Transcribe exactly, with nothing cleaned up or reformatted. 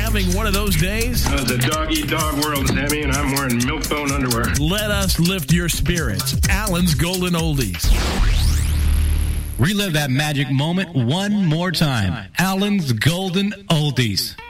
having one of those days? Uh, the dog-eat-dog world, Sammy, and I'm wearing milk-bone underwear. Let us lift your spirits. Alan's Golden Oldies. Relive that magic moment one more time. Alan's Golden Oldies.